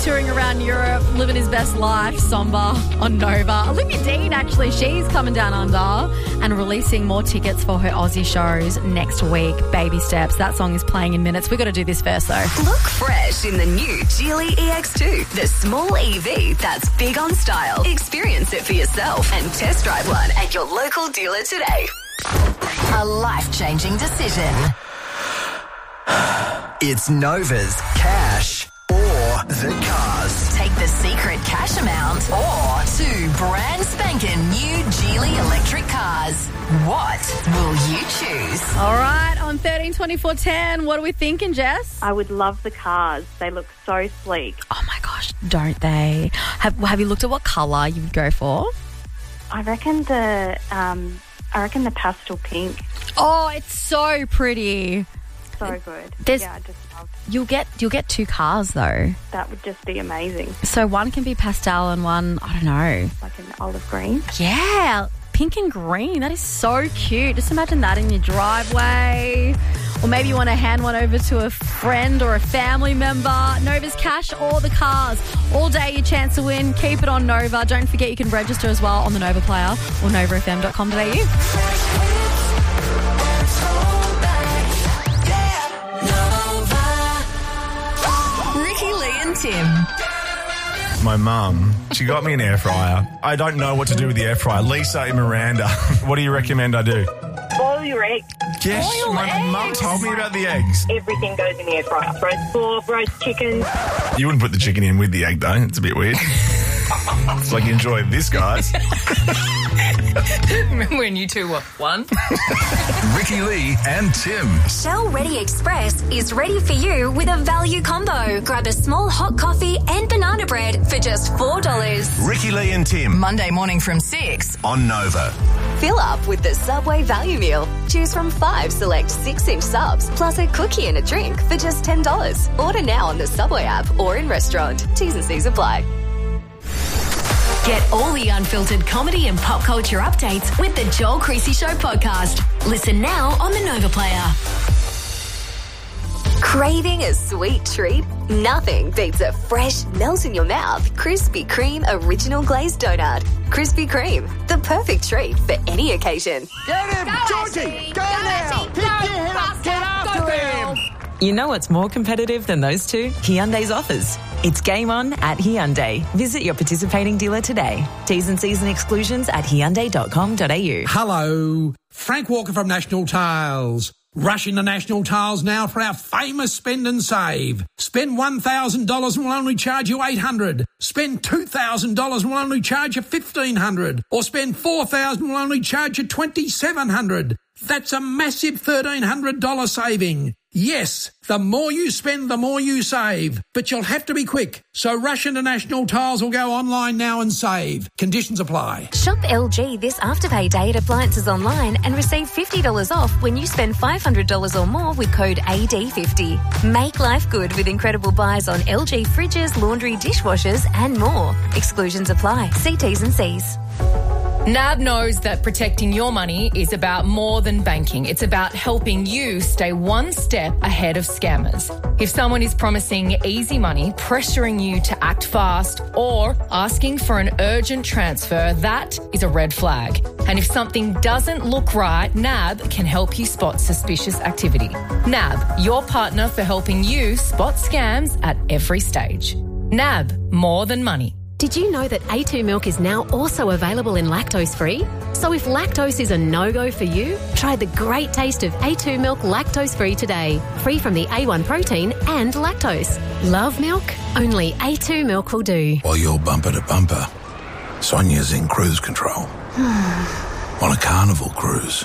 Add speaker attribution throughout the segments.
Speaker 1: touring around Europe, living his best life, somber, on Nova. Olivia Dean, actually, she's coming down under and releasing more tickets for her Aussie shows next week. Baby Steps. That song is playing in minutes. We've got to do this first, though.
Speaker 2: Look fresh in the new Geely EX2, the small EV that's big on style. Experience it for yourself and test drive one at your local dealer today. A life-changing decision.
Speaker 3: It's Nova's Cash or the Cars.
Speaker 2: Take the secret cash amount or 2 brand spanking new Geely electric cars. What will you choose?
Speaker 1: All right, on 13-24-10, what are we thinking, Jess?
Speaker 4: I would love the cars. They look so sleek.
Speaker 1: Oh, my gosh, don't they? Have you looked at what colour you would go for?
Speaker 4: I reckon the pastel pink.
Speaker 1: Oh, it's so pretty.
Speaker 4: So good. I just love it.
Speaker 1: You'll get 2 cars though.
Speaker 4: That would just be amazing.
Speaker 1: So one can be pastel and one, I don't know.
Speaker 4: Like an olive green.
Speaker 1: Yeah, pink and green. That is so cute. Just imagine that in your driveway. Or maybe you want to hand one over to a friend or a family member. Nova's Cash or the Cars. All day your chance to win. Keep it on Nova. Don't forget you can register as well on the Nova Player or novafm.com.au.
Speaker 2: Tim.
Speaker 5: My mum, she got me an air fryer. I don't know what to do with the air fryer. Lisa and Miranda, what do you recommend I do?
Speaker 6: Boil your eggs.
Speaker 5: Yes, my mum told me about the eggs.
Speaker 6: Everything goes in the air fryer. Roast pork, roast chicken.
Speaker 5: You wouldn't put the chicken in with the egg, though. It's a bit weird. It's like you enjoy this, guys.
Speaker 7: Remember when you two were one?
Speaker 3: Ricky Lee and Tim.
Speaker 2: Shell Ready Express is ready for you with a value combo. Grab a small hot coffee and banana bread for just $4.
Speaker 3: Ricky Lee and Tim.
Speaker 2: Monday morning from 6
Speaker 3: on Nova.
Speaker 2: Fill up with the Subway value meal. Choose from 5 select 6-inch subs, plus a cookie and a drink for just $10. Order now on the Subway app or in restaurant. T's and C's apply. Get all the unfiltered comedy and pop culture updates with the Joel Creasy Show podcast. Listen now on the Nova Player. Craving a sweet treat? Nothing beats a fresh, melt-in-your-mouth Krispy Kreme original glazed donut. Krispy Kreme, the perfect treat for any occasion.
Speaker 8: Get him, Georgie! Go now! Pick him up! Get after him!
Speaker 9: You know what's more competitive than those two? Hyundai's offers. It's game on at Hyundai. Visit your participating dealer today. T's and C's and exclusions at Hyundai.com.au.
Speaker 10: Hello, Frank Walker from National Tiles. Rush into National Tiles now for our famous spend and save. Spend $1,000 and we'll only charge you $800. Spend $2,000 and we'll only charge you $1,500. Or spend $4,000 and we'll only charge you $2,700. That's a massive $1,300 saving. Yes, the more you spend, the more you save. But you'll have to be quick. So rush into National Tiles or go online now and save. Conditions apply.
Speaker 2: Shop LG this Afterpay Day at Appliances Online and receive $50 off when you spend $500 or more with code AD50. Make life good with incredible buys on LG fridges, laundry, dishwashers and more. Exclusions apply. See T's and C's.
Speaker 7: NAB knows that protecting your money is about more than banking. It's about helping you stay one step ahead of scammers. If someone is promising easy money, pressuring you to act fast, or asking for an urgent transfer, that is a red flag. And if something doesn't look right, NAB can help you spot suspicious activity. NAB, your partner for helping you spot scams at every stage. NAB, more than money.
Speaker 11: Did you know that A2 milk is now also available in lactose-free? So if lactose is a no-go for you, try the great taste of A2 milk lactose-free today. Free from the A1 protein and lactose. Love milk? Only A2 milk will do.
Speaker 12: While you're bumper to bumper, Sonia's in cruise control. On a carnival cruise.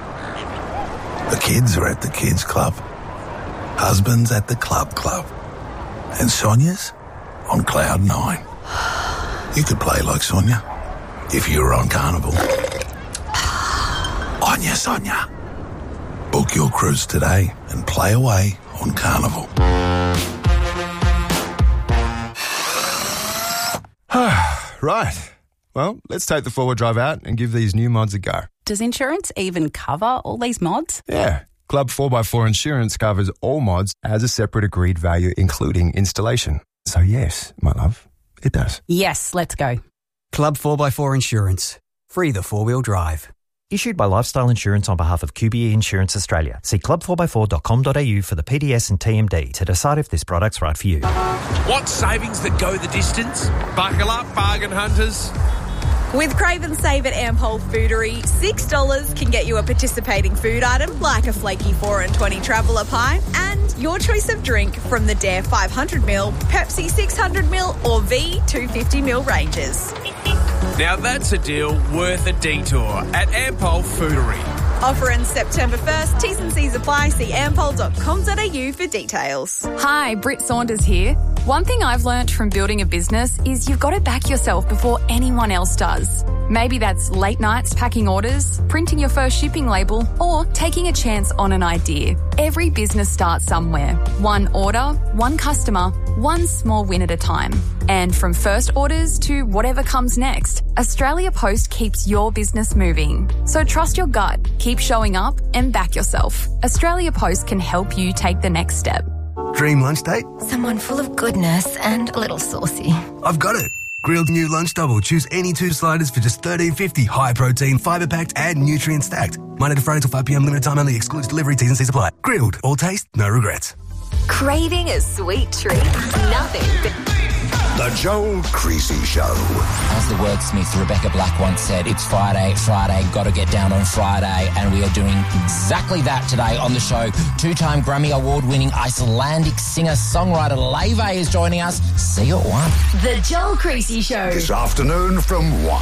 Speaker 12: The kids are at the kids club. Husband's at the club. And Sonia's on cloud 9. You could play like Sonia if you were on Carnival. On ya, Sonia. Book your cruise today and play away on Carnival.
Speaker 13: Right. Well, let's take the four-wheel drive out and give these new mods a go.
Speaker 14: Does insurance even cover all these mods?
Speaker 13: Yeah. Club 4x4 Insurance covers all mods as a separate agreed value, including installation. So yes, my love, it does.
Speaker 14: Yes, let's go.
Speaker 15: Club 4x4 Insurance. Free the four-wheel drive.
Speaker 16: Issued by Lifestyle Insurance on behalf of QBE Insurance Australia. See club4x4.com.au for the PDS and TMD to decide if this product's right for you.
Speaker 10: Want savings that go the distance? Buckle up, bargain hunters.
Speaker 17: With Crave and Save at Ampol Foodery, $6 can get you a participating food item like a flaky 4 and 20 Traveller pie and your choice of drink from the Dare 500ml, Pepsi 600ml or V 250ml ranges.
Speaker 10: Now that's a deal worth a detour at Ampol Foodery.
Speaker 17: Offer ends September 1st. T's and C's apply. See ampol.com.au for details.
Speaker 18: Hi, Britt Saunders here. One thing I've learnt from building a business is you've got to back yourself before anyone else does. Maybe that's late nights packing orders, printing your first shipping label, or taking a chance on an idea. Every business starts somewhere. One order, one customer, one small win at a time. And from first orders to whatever comes next, Australia Post keeps your business moving. So trust your gut, keep showing up and back yourself. Australia Post can help you take the next step.
Speaker 19: Dream lunch date?
Speaker 20: Someone full of goodness and a little saucy.
Speaker 19: I've got it. Grilled new lunch double. Choose any 2 sliders for just $13.50. High protein, fibre packed and nutrient stacked. Monday to Friday till 5 p.m. Limited time only. Excludes delivery. T's and C's apply. Grilled. All taste, no regrets.
Speaker 2: Craving a sweet treat? Nothing.
Speaker 3: The Joel Creasy Show.
Speaker 21: As the wordsmith Rebecca Black once said, it's Friday, got to get down on Friday, and we are doing exactly that today on the show. 2-time Grammy Award-winning Icelandic singer-songwriter Laufey is joining us. See you at 1.
Speaker 1: The Joel Creasy Show.
Speaker 3: This afternoon from 1.